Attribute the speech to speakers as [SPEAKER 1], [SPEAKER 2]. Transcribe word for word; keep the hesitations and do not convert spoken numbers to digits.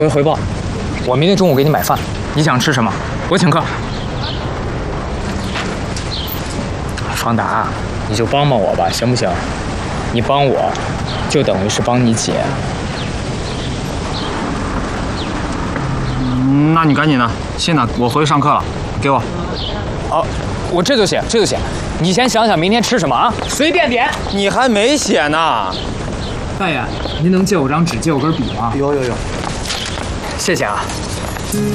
[SPEAKER 1] 作为回报，我明天中午给你买饭。你想吃什么？我请客。方达，你就帮帮我吧，行不行？你帮我，就等于是帮你姐。
[SPEAKER 2] 嗯，那你赶紧的，信呢？我回去上课了，给我。
[SPEAKER 1] 好，我这就写，这就写。你先想想明天吃什么啊？随便点。
[SPEAKER 2] 你还没写呢。
[SPEAKER 1] 大爷，您能借我张纸，借我根笔吗？
[SPEAKER 2] 有有有。
[SPEAKER 1] 谢谢啊。